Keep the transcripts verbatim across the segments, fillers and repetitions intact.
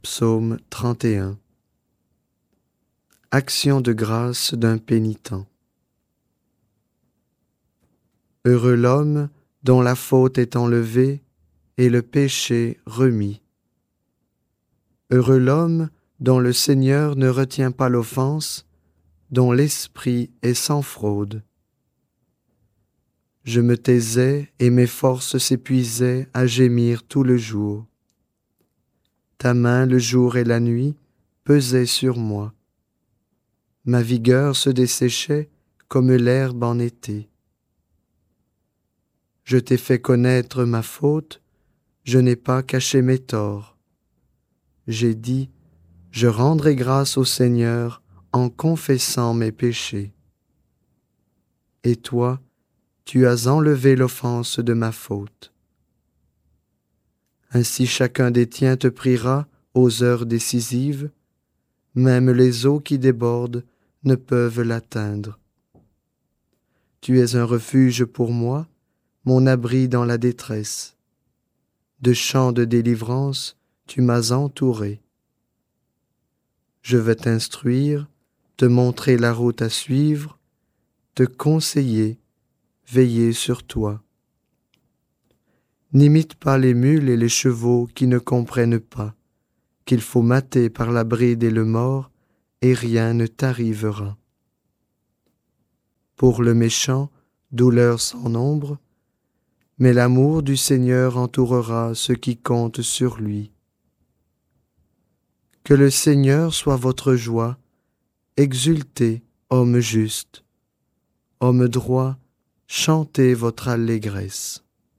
Psaume trente et un. Action de grâce d'un pénitent. Heureux l'homme dont la faute est enlevée et le péché remis. Heureux l'homme dont le Seigneur ne retient pas l'offense, dont l'esprit est sans fraude. Je me taisais et mes forces s'épuisaient à gémir tout le jour. Ta main, le jour et la nuit, pesait sur moi. Ma vigueur se desséchait comme l'herbe en été. Je t'ai fait connaître ma faute, je n'ai pas caché mes torts. J'ai dit, je rendrai grâce au Seigneur en confessant mes péchés. Et toi, tu as enlevé l'offense de ma faute. Ainsi chacun des tiens te priera aux heures décisives, même les eaux qui débordent ne peuvent l'atteindre. Tu es un refuge pour moi, mon abri dans la détresse. De chants de délivrance, tu m'as entouré. Je veux t'instruire, te montrer la route à suivre, te conseiller, veiller sur toi. N'imite pas les mules et les chevaux qui ne comprennent pas, qu'il faut mater par la bride et le mors, et rien ne t'arrivera. Pour le méchant, douleur sans nombre, mais l'amour du Seigneur entourera ceux qui comptent sur lui. Que le Seigneur soit votre joie, exultez, homme juste, homme droit, chantez votre allégresse.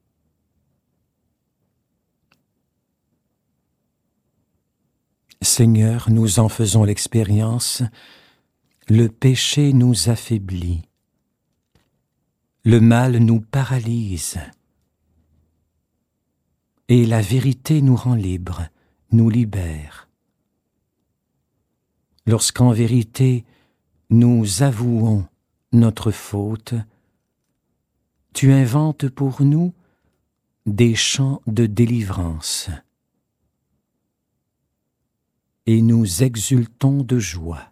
Seigneur, nous en faisons l'expérience, le péché nous affaiblit, le mal nous paralyse, et la vérité nous rend libres, nous libère. Lorsqu'en vérité nous avouons notre faute, tu inventes pour nous des chants de délivrance. Et nous exultons de joie.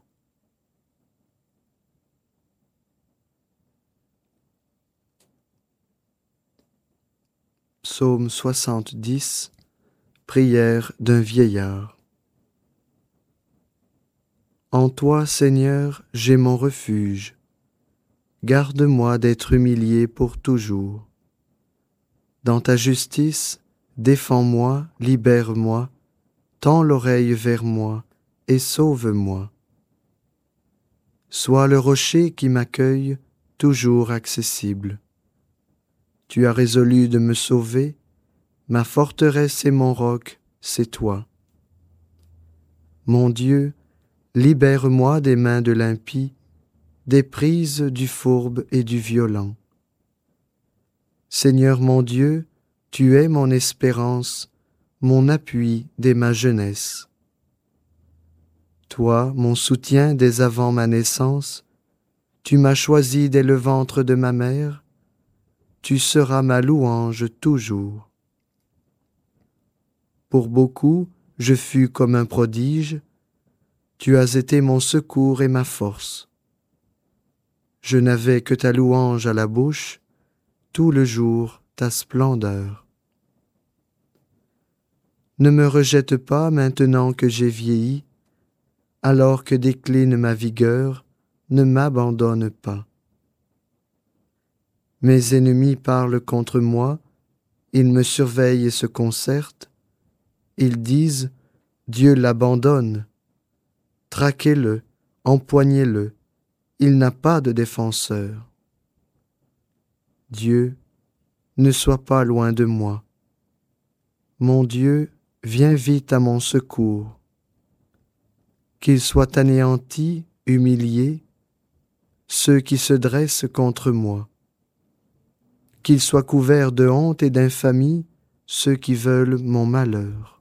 Psaume soixante-dix. Prière d'un vieillard. En toi, Seigneur, j'ai mon refuge. Garde-moi d'être humilié pour toujours. Dans ta justice, défends-moi, libère-moi, tends l'oreille vers moi et sauve-moi. Sois le rocher qui m'accueille, toujours accessible. Tu as résolu de me sauver, ma forteresse et mon roc, c'est toi. Mon Dieu, libère-moi des mains de l'impie, des prises du fourbe et du violent. Seigneur mon Dieu, tu es mon espérance, mon appui dès ma jeunesse. Toi, mon soutien dès avant ma naissance, tu m'as choisi dès le ventre de ma mère, tu seras ma louange toujours. Pour beaucoup, je fus comme un prodige, tu as été mon secours et ma force. Je n'avais que ta louange à la bouche, tout le jour ta splendeur. Ne me rejette pas maintenant que j'ai vieilli, alors que décline ma vigueur, ne m'abandonne pas. Mes ennemis parlent contre moi, ils me surveillent et se concertent, ils disent, Dieu l'abandonne. Traquez-le, empoignez-le, il n'a pas de défenseur. Dieu, ne sois pas loin de moi. Mon Dieu, viens vite à mon secours. Qu'ils soient anéantis, humiliés, ceux qui se dressent contre moi. Qu'ils soient couverts de honte et d'infamie, ceux qui veulent mon malheur.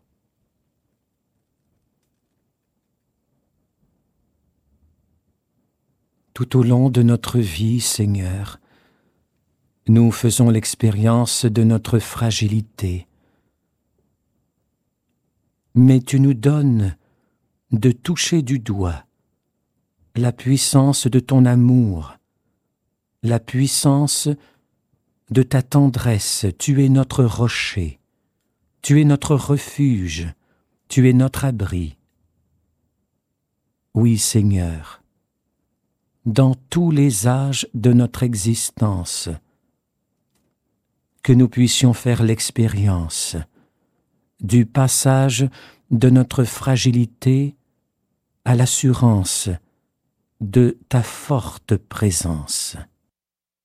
Tout au long de notre vie, Seigneur, nous faisons l'expérience de notre fragilité. mais tu nous donnes de toucher du doigt la puissance de ton amour, la puissance de ta tendresse. Tu es notre rocher, tu es notre refuge, tu es notre abri. Oui, Seigneur, dans tous les âges de notre existence, que nous puissions faire l'expérience du passage de notre fragilité à l'assurance de ta forte présence.